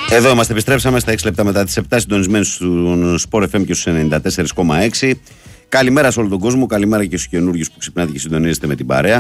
Εδώ είμαστε, επιστρέψαμε στα 6 λεπτά μετά τις 7, συντονισμένους στον Sport FM και στους 94,6. Καλημέρα σε όλο τον κόσμο, καλημέρα και στους καινούργιους που ξυπνάτε και συντονίζεστε με την παρέα.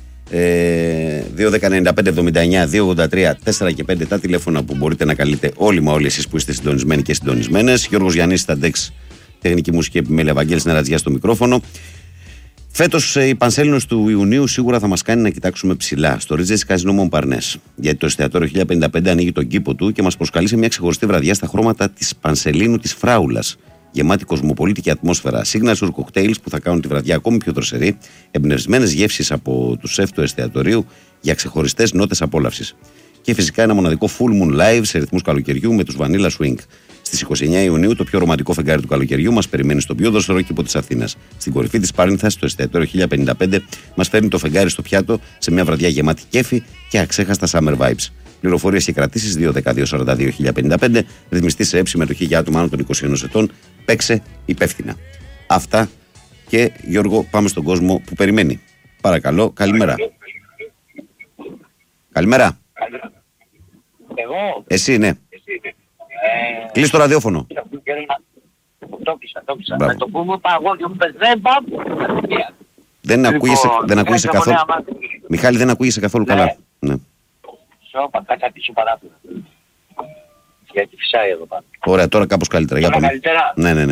2-10-95-79-283-4 και 5 τα τηλέφωνα που μπορείτε να καλείτε όλοι εσείς που είστε συντονισμένοι και συντονισμένες. Γιώργος Γιαννής στα DEX, τεχνική μουσική επιμέλεια, Βαγγέλης Νερατζιάς στο μικρόφωνο. Φέτος η Πανσέλινος του Ιουνίου σίγουρα θα μας κάνει να κοιτάξουμε ψηλά στο Ρίτζες Καζίνο Μομπαρνές. Γιατί το εστιατόριο 1055 ανοίγει τον κήπο του και μας προσκαλεί σε μια ξεχωριστή βραδιά στα χρώματα της Πανσελίνου της Φράουλας. Γεμάτη κοσμοπολίτικη ατμόσφαιρα, signature cocktails που θα κάνουν τη βραδιά ακόμη πιο δροσερή, εμπνευσμένες γεύσεις από του σεφ του εστιατορίου για ξεχωριστές νότες απόλαυσης. Και φυσικά ένα μοναδικό full moon live σε ρυθμούς καλοκαιριού με τους Vanilla Swing. Στις 29 Ιουνίου, το πιο ρομαντικό φεγγάρι του καλοκαιριού μας περιμένει στο πιο δροσερό κήπο της Αθήνας. Στην κορυφή της Πάρινθας, στο εστιατόριο 1055, μας φέρνει το φεγγάρι στο πιάτο σε μια βραδιά γεμάτη κέφι και αξέχαστα summer vibes. Πληροφορίες και κρατήσεις 2-10-242-1055, ρυθμιστή σε συμμετοχή για άτομα άνω των 21 ετών. Παίξε υπεύθυνα. Αυτά και Γιώργο, πάμε στον κόσμο που περιμένει. Παρακαλώ, καλημέρα. Καλημέρα. Εγώ. Εσύ, ναι. Κλείς το ραδιόφωνο. Το κλείσα. Με το που μου είπα εγώ και μου πες δεν πάω. Δεν ακούγεσαι καθόλου. Μιχάλη, δεν ακούγεσαι καθόλου καλά. Ναι. Σώπα, κάτσα πίσω παράθυρο. Γιατί φυσάει εδώ πάνω. Ωραία, τώρα κάπως καλύτερα. Για πάμε. Καλύτερα. Ναι. Ναι.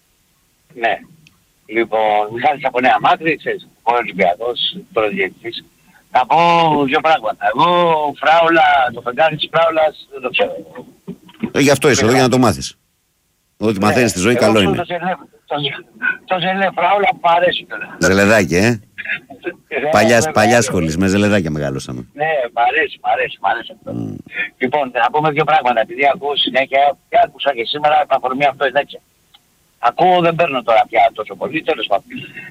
Λοιπόν, Μιχάλης από Νέα Μάκρη, ξέρεις, ο Ολυμπιακός, προδιετητής. Θα πω δύο πράγματα. Εγώ, Φράουλα, το φεγγάρι της Φράουλας, δεν το ξέρω. Γι' αυτό είσαι εδώ, για να το μάθεις. Ό,τι μαθαίνεις στη ζωή καλό είναι. Το ζελέ Φράουλα που μου αρέσει τώρα. Ζελεδάκι, παλιά σχολής, με ζελεδάκια μεγαλώσαμε. Ναι, μ' αρέσει αυτό. Λοιπόν, να πούμε δύο πράγματα, επειδή ακούω συνέχεια, και άκουσα και σήμερα, επαφορμή αυτό, εντάξει. Ακούω, δεν παίρνω τώρα πια τόσο πολύ, τέλος πάντων.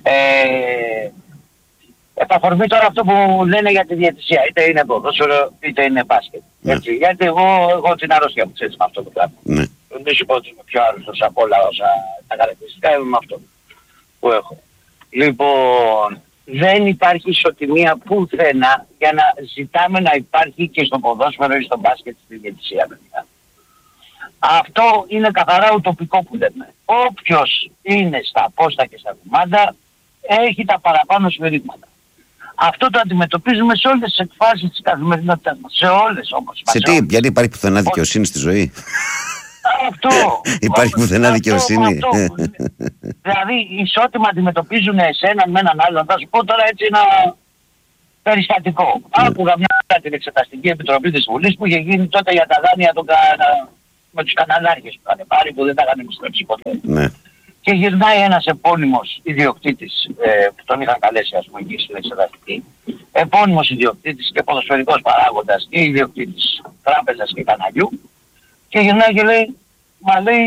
Επαφορμή τώρα αυτό που λένε για τη διαιτησία, είτε είναι ποδόσφαιρο, είτε είναι μπάσκετ. Έτσι, γιατί εγώ έχω την αρρώστια μου, ξέρεις, με αυτό το πράγμα. Ναι. Δεν σου πω ότι είμαι πιο άρρωστος από όλα όσα τα χαρακτηριστικά, είμαι με αυτό που έχω. Λοιπόν, δεν υπάρχει ισοτιμία πουθενά για να ζητάμε να υπάρχει και στο ποδόσφαιρο ή στο μπάσκετ στη διαιτησία, παιδιά. Αυτό είναι καθαρά ουτοπικό που λέμε. Όποιος είναι στα πόστα και στα κουμάντα έχει τα παραπάνω σφαιρίγματα. Αυτό το αντιμετωπίζουμε σε όλες τις εκφάσεις της καθημερινότητας μας. Σε όλες όμως. Σε τι, γιατί υπάρχει πουθενά δικαιοσύνη στη ζωή. Αυτό. Υπάρχει πουθενά δικαιοσύνη. Δηλαδή ισότιμα αντιμετωπίζουν εσέναν με έναν άλλον. Θα σου πω τώρα έτσι ένα περιστατικό. Άκουγα μια την Εξεταστική Επιτροπή της Βουλής που είχε γίνει τότε για τα δάνεια με τους καναλάρχες που είχαν πάρει, που δεν τα είχαν επιστρέψει ποτέ. Ναι. Και γυρνάει ένας επώνυμος ιδιοκτήτης που τον είχαν καλέσει, ας πούμε, εκεί στην Εξεταστική. Επώνυμος ιδιοκτήτης και ποδοσφαιρικός παράγοντας και ιδιοκτήτης τράπεζας και καναλιού. Και γυρνάει και λέει, μα λέει,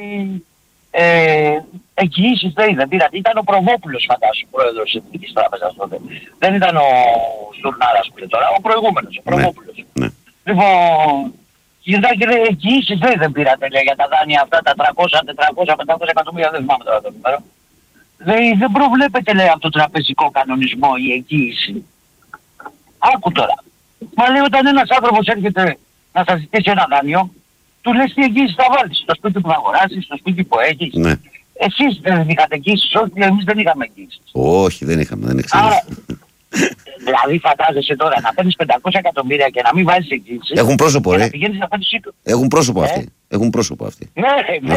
εγγυήσεις λέει δεν πήρατε. Ήταν ο Προβόπουλος, φαντάσου, πρόεδρος της Εθνικής Τράπεζας τότε. Δεν ήταν ο Στουρνάρας που λέει τώρα, ο προηγούμενος, ο Προβόπουλος. Ναι. Λοιπόν, γυρνάει και λέει, εγγυήσεις λέει δεν πήρατε, λέει, για τα δάνεια αυτά, τα 300, 400, 500 εκατομμύρια, δεν θυμάμαι τώρα το νούμερο. Λέει, δεν προβλέπεται, λέει, από το τραπεζικό κανονισμό η εγγύηση. Άκου τώρα. Μα λέει, όταν ένας άνθρωπος έρχεται να σας ζητήσει ένα δάνειο, του λες τι εγγύηση θα βάλεις, στο σπίτι που θα αγοράσεις, στο σπίτι που έχεις. Ναι. Εσείς δεν είχατε εγγύησης, όχι, εμείς δεν είχαμε εγγύησης. Όχι, δεν είχαμε, δεν ξέρω. Άρα, δηλαδή φαντάζεσαι τώρα να παίρνεις 500 εκατομμύρια και να μην βάζεις εγγύηση. Έχουν πρόσωπο, και ρε. να πηγαίνεις να παίρνεις σύντο. Έχουν πρόσωπο αυτοί. Έχουν πρόσωπο αυτοί. Ναι.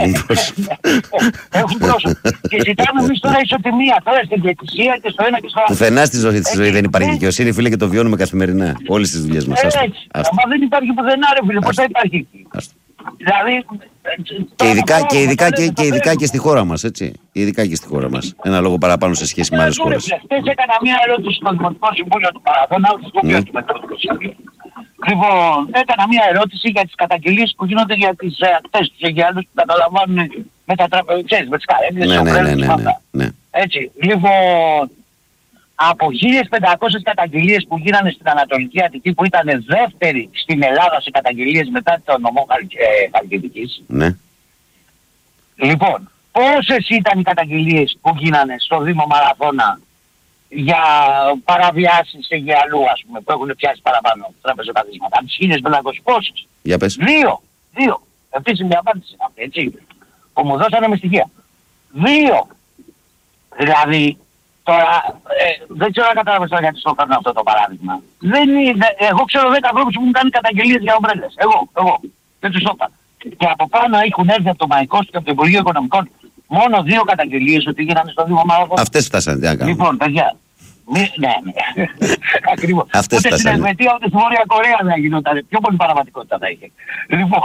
Έχουν πρόσωπο. Και ζητάμε εμείς τώρα ισοτιμία, τώρα στην διαιτησία και στο ένα και στο άλλο. Πουθενά στη ζωή δεν υπάρχει δικαιοσύνη, φίλε, και το βιώνουμε καθημερινά. Όλες τις δουλειές μας. Έτσι. Μα δεν υπάρχει πουθενά, ρε φίλε, πώς θα υπάρχει εκεί. Δηλαδή, και ειδικά και στη χώρα μας, έτσι. Ειδικά και στη χώρα μας. Ένα λόγο παραπάνω σε σχέση με άλλες χώρες. Χθες έκανα μια ερώτηση στο Δημοτικό Συμβούλιο του Παραδόνα, στο οποίο αντιμετώπισε. Λοιπόν, έκανα μια ερώτηση για τις καταγγελίες που γίνονται για τις ακτές τους Αιγιάλους που καταλαμβάνουν με τα τραπεζικές, με τις καρέκλες, ναι. Έτσι, λοιπόν, από 1.500 καταγγελίες που γίνανε στην Ανατολική Αττική, που ήταν δεύτερη στην Ελλάδα σε καταγγελίες μετά το νομό Χαλκιδικής. Ναι. Λοιπόν, πόσες ήταν οι καταγγελίες που γίνανε στο Δήμο Μαραθώνα για παραβιάσεις Αιγιαλού, ας πούμε, που έχουν πιάσει παραπάνω τραπεζοκαθίσματα? Από τις 1.500 πόσες? Για πες. 2. 2. Επίσημη απάντηση είναι αυτή, έτσι. Που μου δώσανε με στοιχεία. 2. Δηλαδή, τώρα, δεν ξέρω αν κατάλαβες τώρα γιατί στο κάνω αυτό το παράδειγμα. Εγώ ξέρω 10 ανθρώπους που μου κάνουν καταγγελίες για ομπρέλες. Εγώ. Δεν τους το είπα. Και από πάνω έχουν έρθει από το Μαϊκός και από το Υπουργείο Οικονομικών μόνο 2 καταγγελίες ότι γίνανε στο Δήμο Μαραθώνιο. Αυτές φτάσανε, τι να κάνουμε. Λοιπόν, παιδιά. Ναι. Ακριβώς. Αυτές Ούτε στην φτάσανε. Ελβετία ούτε στη Βόρεια Κορέα δεν γινόταν. Πιο πολύ παραβατικότητα θα είχε. Λοιπόν,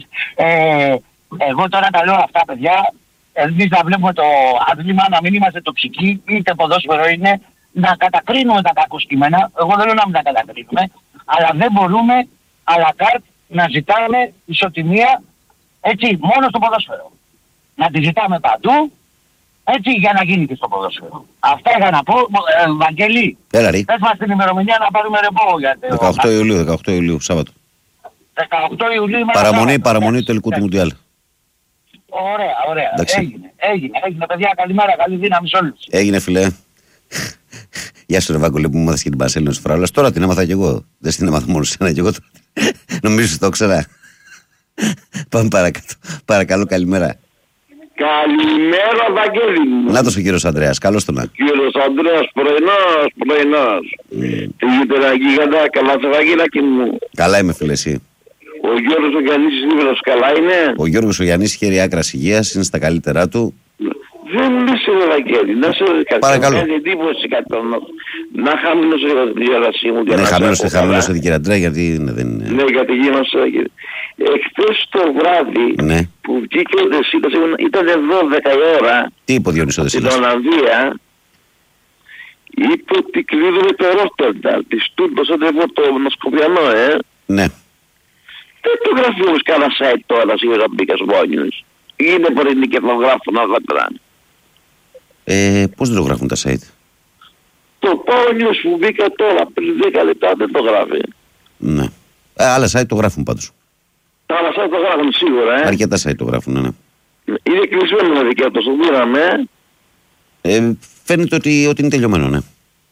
εγώ τώρα τα λέω αυτά, παιδιά. Εμείς να βλέπουμε το άθλημα, να μην είμαστε τοξικοί, είτε ποδόσφαιρο είναι, να κατακρίνουμε τα κακοσκήμενα. Εγώ δεν λέω να μην τα κατακρίνουμε, αλλά δεν μπορούμε à la carte να ζητάμε ισοτιμία, έτσι, μόνο στο ποδόσφαιρο. Να τη ζητάμε παντού, έτσι, για να γίνει και στο ποδόσφαιρο. Αυτά είχα να πω. Βαγγέλη, Έλα ρε. πες μας την ημερομηνία να πάρουμε ρεπό για το 18 Ιουλίου, Σάββατο. 18 Ιουλίου είμαστε. Παραμονή του τελικού του Μουντιάλ. Ωραία. Εντάξει. Έγινε, παιδιά, καλημέρα, καλή δύναμη σε όλους. Έγινε, φιλέ. Γεια σου, ρε Βάγκολε, που μου μάθες και την Πανσέλινο της Φράουλας. Τώρα την έμαθα κι εγώ. Δεν την έμαθα μόνο σένα κι εγώ. Νομίζω το ξέρα. Πάμε παρακάτω. Παρακαλώ, καλημέρα. Καλημέρα, Βαγγέλη μου. Νάτος ο κύριος Ανδρέας, καλώς τον να. Κύριος Ανδρέας, πρωινός. Τι γίνεται να γίγαντα, καλά σε Βαγγέλακι μου. Καλά είμαι, φίλε, εσύ. Ο Γιώργος ο Γιάννης Λίβρος καλά είναι. Ο Γιώργος ο Γιάννης χέρι άκρας υγείας, είναι στα καλύτερά του. Δεν είσαι, Βαγγέλη, να σε Παρακαλώ. κάνει εντύπωση κάτι. Να χαμηλώσω για την τηλεόρασή μου. Ναι, χαμηλώσε την κυρατρέα γιατί δεν είναι. Ναι, γιατί γίνομαι. Εχθές το βράδυ Ναι. που βγήκε ο Δεσίλας, ήταν 12 η ώρα. Τι είπε ο Διονύσης ο Στην Δεσίλας? Ολλανδία, είπε ότι κλείδωνε το Ρότερνταμ, τη Στούρμπο, το Σκοπιανό, Ναι. Δεν το γράφει όμως κανένα site τώρα σήμερα μπήκα σπόνιους. Είναι πρωινή και το γράφουν αργότερα. Πώς δεν το γράφουν τα site? Το πόνιος που μπήκα τώρα πριν 10 λεπτά δεν το γράφει. Ναι. Άλλα site το γράφουν πάντως. Τα άλλα site το γράφουν σίγουρα, Αρκετά site το γράφουν, ναι. Είναι κλεισμένο με δικαίωτο, το πήραμε. Φαίνεται ότι είναι τελειωμένο, ναι.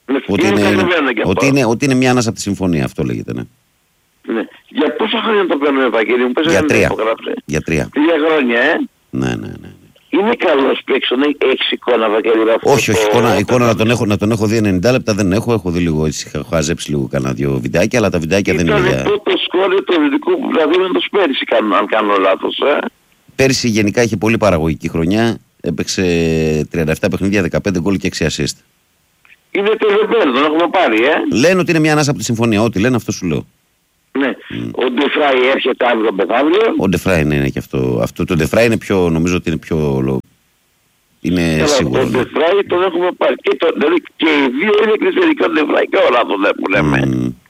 Ότι είναι μια ανάσα από τη συμφωνία, αυτό λέγεται, ναι. Ναι. Για πόσα χρόνια το παίρνουμε, Ευαγγέλη μου, Για 3. Για 3 χρόνια, Ναι. Είναι καλός παίξον, έχεις εικόνα, Ευαγγέλη? Όχι, εικόνα να τον έχω δει 90 λεπτά δεν έχω. Έχω δει λίγο, έτσι, έχω χαζέψει λίγο κανένα 2 βιντεάκια, αλλά τα βιντεάκια δεν είναι για... Ήταν το σκόρ του Δυτικού Βραδίου πέρυσι, αν κάνω λάθος, Πέρυσι γενικά είχε πολύ παραγωγική χρονιά. Έπαιξε 37 παιχνίδια, 15 γκολ και 6 assist. Είναι τελειωμένο, τον έχουμε πάρει, Λένε ότι είναι μια ανάσα από τη συμφωνία. Ό,τι λένε, αυτό σου λέω. Ναι. Ο Ντεφράι έρχεται αύριο μεθαύριο. Ο Ντεφράι είναι και αυτό. Το Ντεφράι είναι πιο, νομίζω ότι είναι πιο... Είναι σίγουρο. Ο Ντεφράι τον έχουμε πάρει. Και οι δύο είναι κριτηρικό Ντεφράι και όλα το που λέμε.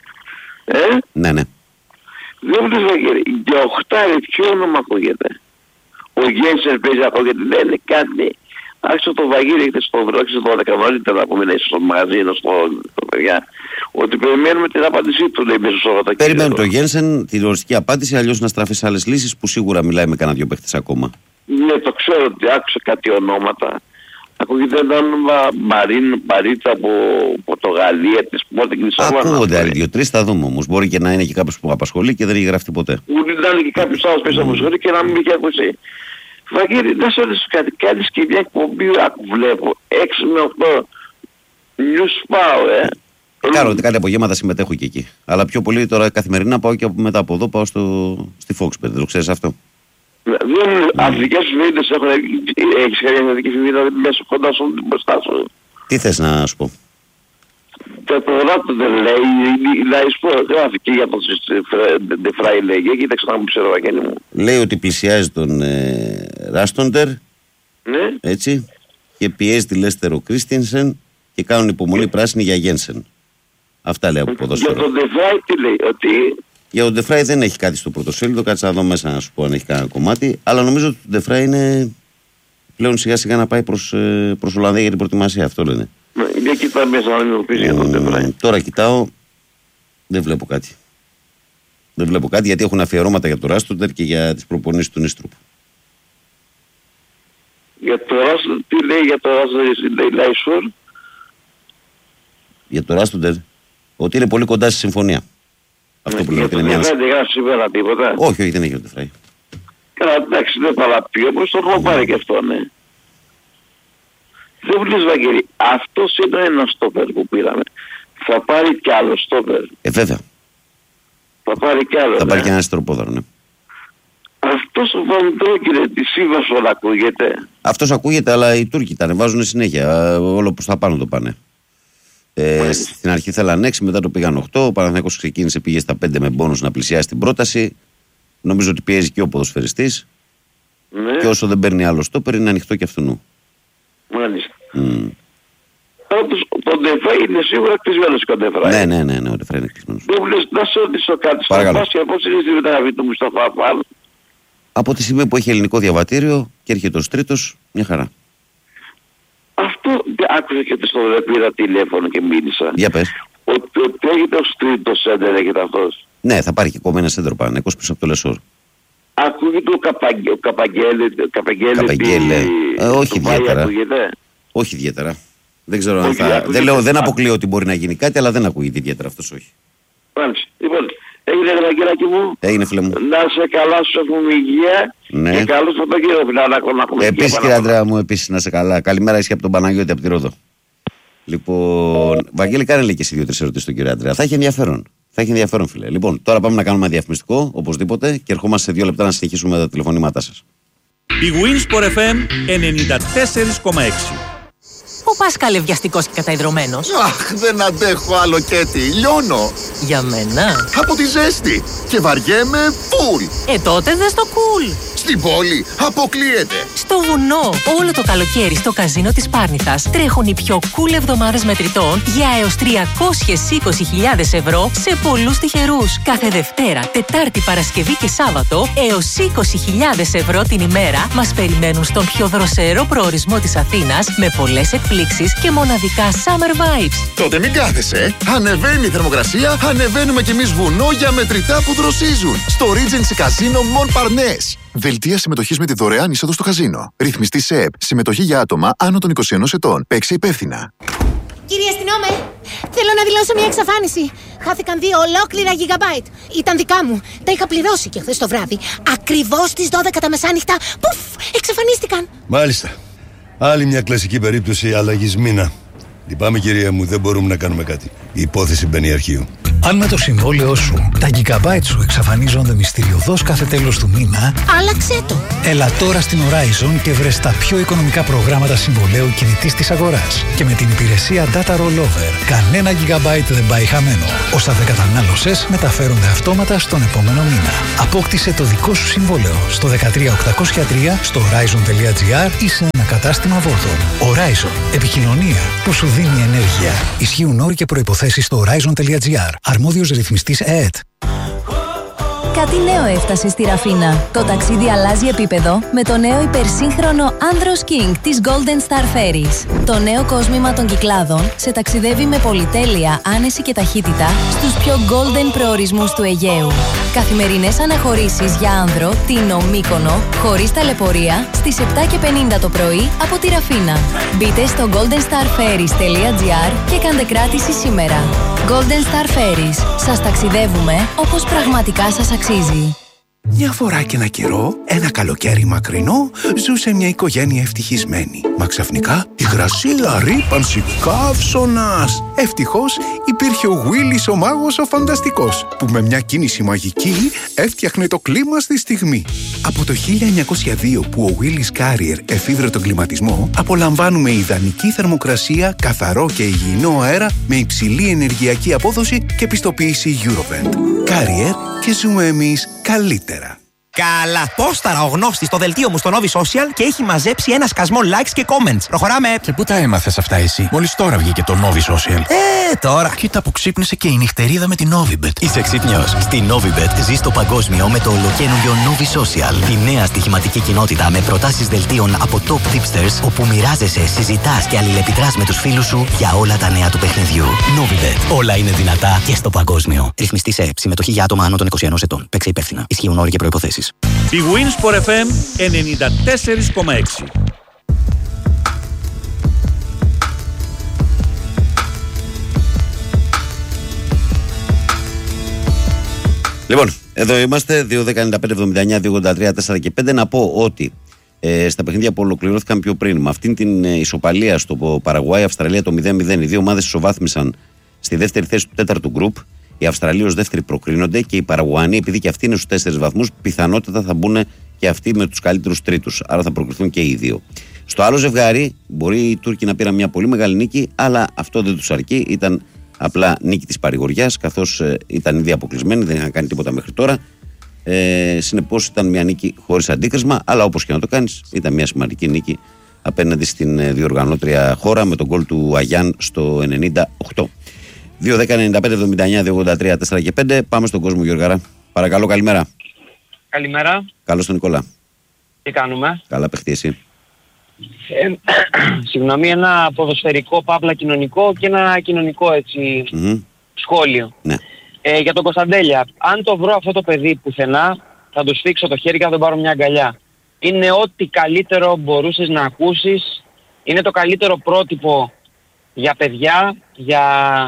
Ναι. Δεν μου λες, για οχτάρι ποιο όνομα ακούγεται? Ο Γένσερ παίζει, ακούγεται, λένε κάτι. Άρχισε το Βαγγέλη χτες στο βρόξι 12 νωρίτερα που είναι στο μαγαζίνο, στο παιδιά, ότι περιμένουμε την απάντησή του, λέει, μέσα στο Σαββατοκύριακο. Περιμένουμε το Γένσεν, την οριστική απάντηση, αλλιώς να στραφεί σε άλλες λύσεις που σίγουρα μιλάει με κανένα 2 παίχτες ακόμα. Ναι, το ξέρω ότι άκουσα κάτι ονόματα. Ακούγεται ένα όνομα Μαρίτσα από Πορτογαλία, της Sporting Λισαβόνα. Ακούγονται άλλοι 2-3, θα δούμε όμως. Μπορεί και να είναι και κάποιος που απασχολεί και δεν έχει γραφτεί ποτέ. Μπορεί να είναι και κάποιος άλλος πίσω από σχολή και να μην είχε ακούσει. Βαγγέλη, να σε ρωτήσω κάτι. Κάνεις και μια εκπομπή, βλέπω, 6 με 8 news πάω, Κάνω κάτι απογεύματα, συμμετέχω και εκεί. Αλλά πιο πολύ τώρα καθημερινά πάω και μετά από εδώ πάω στη Fox 5. Δεν το ξέρεις αυτό? Αθλικές εφημερίδες έχουν, έχεις κάποια αθλική εφημερίδα μέσα κοντά σου μπροστά σου? Τι θες να σου πω? Το προγράμμα δεν λέει, να σου πω, γράφει και για τον Ντεφράι λέγει, κοίταξε να μου ξέρω, Βαγγέλη μου. Λέει ότι πλησιάζει τον Ράστοντερ, ναι, έτσι, και πιέζει τη Λέστερ ο Κρίστινσεν και κάνουν υπομονή πράσινη για Γένσεν. Αυτά λέει από ποδόσφαιρο. Για τον Ντεφράι τι λέει, ότι... Για τον Ντεφράι δεν έχει κάτι στο πρωτοσέλιδο, κάτσε να δω μέσα να σου πω αν έχει κανένα κομμάτι, αλλά νομίζω ότι τον Ντεφράι είναι πλέον σιγά σιγά να πάει προς Ολλανδία για την προετοιμασία, αυτό λένε. Για κοιτά μέσα να μην πεις για τον Ντεφράι. Τώρα κοιτάω, δεν βλέπω κάτι. Δεν βλέπω κάτι γιατί έχουν αφιερώματα για τον Ράστοντερ και για τις προπονήσεις του Νίστρουπ. Για το Ράστοντερ, τι λέει για το Ράστοντερ, λέει Λάισουρ. Για το Ράστοντερ, ότι είναι πολύ κοντά στη συμφωνία. Αυτό που λέω ότι είναι μια... Δεν γράφει σήμερα τίποτα. Όχι, δεν έχει ο Ντεφράι. Καλά, εντάξει, δεν παραπεί, όμως το έχω πάρει και αυτό, ναι. Δεν βλέπεις, Βαγγέλη, αυτός είναι ένα στόπερ που πήραμε. Θα πάρει κι άλλο στόπερ. Βέβαια. Θα πάρει κι άλλο. Θα πάρει και ένα αριστεροπόδαρο, ναι. Αυτός ο Βαντόκυρε τη Σύμβασο ακούγεται. Αυτός ακούγεται, αλλά οι Τούρκοι τα ανεβάζουν συνέχεια. Όλο προς τα πάνω το πάνε. Στην αρχή θέλαν 6, μετά το πήγαν 8. Ο Παναθηναϊκός ξεκίνησε, πήγε στα 5 με μπόνους να πλησιάσει την πρόταση. Νομίζω ότι πιέζει και ο ποδοσφαιριστής. Ναι. Και όσο δεν παίρνει άλλο στόπερ, είναι ανοιχτό και αυτού. Μάλιστα. Πάντως, το Ντεφρέ είναι σίγουρα κλεισμένος ο Ντεφρέ. Ναι, ο Ντεφρέ είναι κλεισμένος. Δεν μου λες, να σε ρωτήσω κάτι. Παρακαλώ. Στα πώς είναι στη μεταγραφή του Μουσταφά Αφάλ. Από τη στιγμή που έχει ελληνικό διαβατήριο και έρχεται ως τρίτος, μια χαρά. Αυτό άκουσα και στο πήρα τηλέφωνο και μίλησα. Για πες. Ότι έχετε ως τρίτος σέντερ, έχετε αυτός. Ναι, θα πάρει και ακόμα ένα σέντερο Παναθηναϊκός πίσω από το Λεσόρ. Ακούγεται ο Καπαγγέλε. Όχι ιδιαίτερα. Ακούγεται. Όχι ιδιαίτερα. Δεν ξέρω αν θα. Δεν αποκλείω ότι μπορεί να γίνει κάτι, αλλά δεν ακούγεται ιδιαίτερα αυτός, όχι. Μάλιστα. Λοιπόν, έγινε Ευαγγελάκι μου. Έγινε, φίλε μου. Να σε καλά, σου έχουμε υγεία. Ναι. Και καλώς από τον κύριο Φιλαράκο να έχουμε. Επίσης, κύριε Ανδρέα μου, επίσης να σε καλά. Καλημέρα, εσύ από τον Παναγιώτη από τη Ρόδο. Λοιπόν, Βαγγέλη, κάνε λέει και εσύ 2-3 ερωτήσεις στον κύριο Ανδρέα. Θα έχει ενδιαφέρον. Θα έχει ενδιαφέρον, φίλε. Λοιπόν, τώρα πάμε να κάνουμε ένα διαφημιστικό, οπωσδήποτε, και ερχόμαστε σε 2 λεπτά να συνεχίσουμε με τα τηλεφωνήματά σας. Η Winsport FM 94,6. Ο Πάσκαλε βιαστικός και καταϊδρωμένος. Αχ, δεν αντέχω άλλο Κέτι, λιώνω. Για μένα. Από τη ζέστη και βαριέμαι φουλ. Τότε δες το cool. Στην πόλη αποκλείεται. Στο βουνό, όλο το καλοκαίρι στο καζίνο της Πάρνηθας τρέχουν οι πιο cool εβδομάδες μετρητών για έως 320.000 ευρώ σε πολλούς τυχερούς. Κάθε Δευτέρα, Τετάρτη, Παρασκευή και Σάββατο έως 20.000 ευρώ την ημέρα μας περιμένουν στον πιο δροσερό προορισμό της Αθήνας με πολλές εκπλήξεις και μοναδικά summer vibes. Τότε μην κάθεσαι. Ανεβαίνει η θερμοκρασία, ανεβαίνουμε κι εμείς βουνό για μετρητά που δροσίζουν. Στο Regency Casino Montparnasse. Δελτία συμμετοχής με τη δωρεάν είσοδο στο καζίνο. Ρυθμιστή ΣΕΕΠ. Συμμετοχή για άτομα άνω των 21 ετών. Παίξε υπεύθυνα. Κύριε αστυνόμε, θέλω να δηλώσω μια εξαφάνιση. Χάθηκαν 2 ολόκληρα gigabyte. Ήταν δικά μου. Τα είχα πληρώσει και χθες το βράδυ. Ακριβώς στις 12 τα μεσάνυχτα. Πουφ, εξαφανίστηκαν. Μάλιστα. Άλλη μια κλασική περίπτωση αλλαγής μήνα. Λυπάμαι, κυρία μου, δεν μπορούμε να κάνουμε κάτι. Η υπόθεση μπαίνει αρχείο. Αν με το συμβόλαιό σου τα gigabyte σου εξαφανίζονται μυστηριωδώς κάθε τέλος του μήνα, άλλαξέ το. Έλα τώρα στην Horizon και βρες τα πιο οικονομικά προγράμματα συμβολαίου κινητής της αγοράς. Και με την υπηρεσία Data Rollover, κανένα gigabyte δεν πάει χαμένο. Όσα δεν κατανάλωσες μεταφέρονται αυτόματα στον επόμενο μήνα. Απόκτησε το δικό σου συμβόλαιο στο 13803 στο horizon.gr ή σε ένα κατάστημα Vodafone. Horizon. Επικοινωνία που σου δίνει ενέργεια. Ισχύουν όροι και προϋποθέσεις στο horizon.gr. Αρμόδιος ρυθμιστής ΕΕΤ. Κάτι νέο έφτασε στη Ραφίνα. Το ταξίδι αλλάζει επίπεδο με το νέο υπερσύγχρονο Andros King της Golden Star Ferries. Το νέο κόσμημα των Κυκλάδων σε ταξιδεύει με πολυτέλεια, άνεση και ταχύτητα στους πιο golden προορισμούς του Αιγαίου. Καθημερινές αναχωρήσεις για άνδρο, Τίνο, Μύκονο, χωρίς ταλαιπωρία, στις 7:50 το πρωί από τη Ραφίνα. Μπείτε στο goldenstarferries.gr και κάντε κράτηση σήμερα. Golden Star Ferries. Σας ταξιδεύουμε όπως πραγματικά σας αξίζει. Μια φορά και ένα καιρό, ένα καλοκαίρι μακρινό, ζούσε μια οικογένεια ευτυχισμένη. Μα ξαφνικά, υγρασία, ρύπανση, καύσωνας. Ευτυχώς υπήρχε ο Willis ο μάγος ο φανταστικός, που με μια κίνηση μαγική έφτιαχνε το κλίμα στη στιγμή. Από το 1902 που ο Willis Carrier εφήβρε τον κλιματισμό, απολαμβάνουμε ιδανική θερμοκρασία, καθαρό και υγιεινό αέρα με υψηλή ενεργειακή απόδοση και πιστοποίηση Eurovent. Carrier, και ζούμε εμείς καλύτερα. Καλά, πόσταρα ο γνώστης στο δελτίο μου στο Novi Social και έχει μαζέψει ένα σκασμό likes και comments. Προχωράμε. Και πού τα έμαθες αυτά εσύ? Μόλις τώρα βγήκε το Novi Social. Τώρα. Κοίτα που ξύπνησε και η νυχτερίδα με την Novibet. Είσαι ξύπνιος? Στη Novibet ζεις το παγκόσμιο με το ολοκαίνουργιο Novi Social. Τη νέα στοιχηματική κοινότητα με προτάσεις δελτίων από top tipsters, όπου μοιράζεσαι, συζητάς και αλληλεπιδράς με τους φίλους σου για όλα τα νέα του παιχνιδιού. Novibet. Όλα είναι δυνατά και στο παγκόσμιο. Ρυθμιστή σε συμμετοχή για άτομα άνω των 21 ετών. Παίξε υπεύθυνα. Ισχύουν όροι και προϋποθέσεις. Η Winsport FM 94,6. Λοιπόν, Εδώ είμαστε, 2-10-95-79-283-4 και 5. Να πω ότι στα παιχνίδια που ολοκληρώθηκαν πιο πριν, με αυτήν την ισοπαλία στο Παραγουάι, Αυστραλία το 0-0, οι δύο ομάδες ισοβάθμισαν στη δεύτερη θέση του τέταρτου γκρουπ. Οι Αυστραλοί ως δεύτεροι προκρίνονται και οι Παραγουανοί, επειδή και αυτοί είναι στους 4 βαθμούς, πιθανότατα θα μπουν και αυτοί με τους καλύτερους τρίτους. Άρα θα προκριθούν και οι δύο. Στο άλλο ζευγάρι, μπορεί οι Τούρκοι να πήραν μια πολύ μεγάλη νίκη, αλλά αυτό δεν τους αρκεί. Ήταν απλά νίκη της παρηγοριάς, καθώς ήταν ήδη αποκλεισμένοι, δεν είχαν κάνει τίποτα μέχρι τώρα. Συνεπώς ήταν μια νίκη χωρίς αντίκρισμα, αλλά όπως και να το κάνεις, ήταν μια σημαντική νίκη απέναντι στην διοργανώτρια χώρα με τον γκολ του Αγιάν στο 98. 2-10-95-79-283-4 και 5. Πάμε στον κόσμο, Γιώργαρα. Παρακαλώ, καλημέρα. Καλημέρα. Καλώς τον Νικόλα. Τι κάνουμε? Καλά, παιχτή εσύ. Συγγνώμη, ένα ποδοσφαιρικό παύλα κοινωνικό και ένα κοινωνικό έτσι σχόλιο. Ναι. Για τον Κωνσταντέλια, αν το βρω αυτό το παιδί πουθενά, θα του σφίξω το χέρι και θα τον πάρω μια αγκαλιά. Είναι ό,τι καλύτερο μπορούσες να ακούσεις. Είναι το καλύτερο πρότυπο για παιδιά, για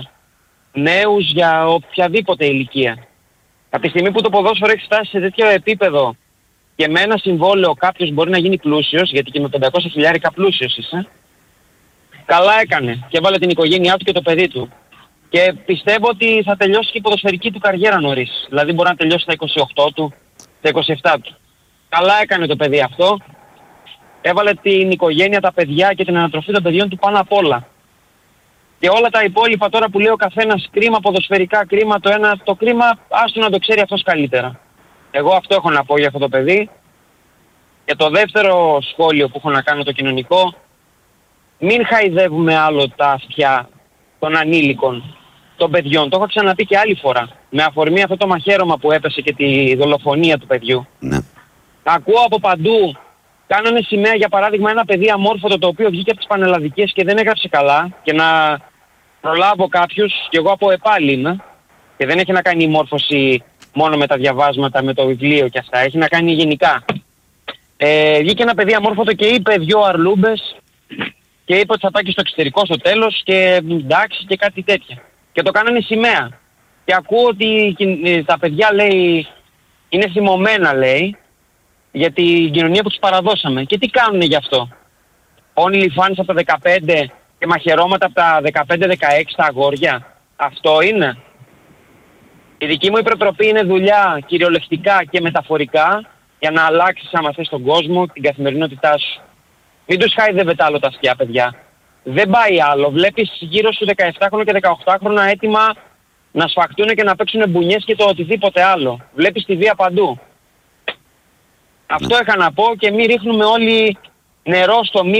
νέους, για οποιαδήποτε ηλικία. Από τη στιγμή που το ποδόσφαιρο έχει φτάσει σε τέτοιο επίπεδο και με ένα συμβόλαιο κάποιος μπορεί να γίνει πλούσιος, γιατί και με 500 χιλιάρικα πλούσιος είσαι, καλά έκανε και έβαλε την οικογένειά του και το παιδί του. Και πιστεύω ότι θα τελειώσει και η ποδοσφαιρική του καριέρα νωρίς. Δηλαδή μπορεί να τελειώσει στα 28 του, στα 27 του. Καλά έκανε το παιδί αυτό. Έβαλε την οικογένεια, τα παιδιά και την ανατροφή των παιδιών του πάνω απ' όλα. Και όλα τα υπόλοιπα τώρα που λέει ο καθένας, κρίμα ποδοσφαιρικά, κρίμα το ένα, το κρίμα άστο να το ξέρει αυτός καλύτερα. Εγώ αυτό έχω να πω για αυτό το παιδί. Και το δεύτερο σχόλιο που έχω να κάνω το κοινωνικό, μην χαϊδεύουμε άλλο τα αυτιά των ανήλικων, των παιδιών. Το έχω ξαναπεί και άλλη φορά. Με αφορμή αυτό το μαχαίρωμα που έπεσε και τη δολοφονία του παιδιού. Ναι. Ακούω από παντού, κάνανε σημαία για παράδειγμα ένα παιδί αμόρφωτο το οποίο βγήκε από τις πανελλαδικές και δεν έγραψε καλά και να προλάβω κάποιους, και εγώ από ΕΠΑΛ είμαι και δεν έχει να κάνει η μόρφωση μόνο με τα διαβάσματα, με το βιβλίο και αυτά, έχει να κάνει γενικά. Βγήκε ένα παιδί αμόρφωτο και είπε 2 αρλούμπες και είπε ότι θα πάει και στο εξωτερικό στο τέλος και εντάξει και κάτι τέτοια. Και το κάνανε σημαία. Και ακούω ότι τα παιδιά λέει είναι θυμωμένα λέει για την κοινωνία που τους παραδώσαμε. Και τι κάνουνε γι' αυτό? OnlyFans από τα 15 και μαχαιρώματα από τα 15-16 τα αγόρια. Αυτό είναι? Η δική μου υπερτροπή είναι δουλειά κυριολεκτικά και μεταφορικά για να αλλάξεις άμα θες τον κόσμο, την καθημερινότητά σου. Μην τους χάιδευετε άλλο τα αυτιά, παιδιά. Δεν πάει άλλο. Βλέπεις γύρω στους 17χρονο και 18χρονο έτοιμα να σφαχτούν και να παίξουν μπουνιές και το οτιδήποτε άλλο. Βλέπεις τη βία παντού. Αυτό είχα να πω και μην ρίχνουμε όλοι νερό στο